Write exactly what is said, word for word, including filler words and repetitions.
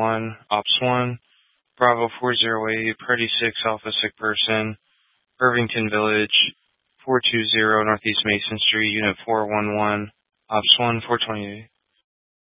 one, Ops one, Bravo four zero eight, Party six, Alpha sick person, Irvington Village, four two zero Northeast Mason Street, Unit four one one, Ops one, four twenty-eight.